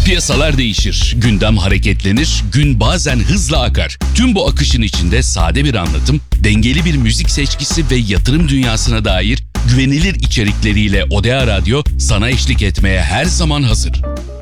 Piyasalar değişir, gündem hareketlenir, gün bazen hızla akar. Tüm bu akışın içinde sade bir anlatım, dengeli bir müzik seçkisi ve yatırım dünyasına dair güvenilir içerikleriyle Odea Radyo sana eşlik etmeye her zaman hazır.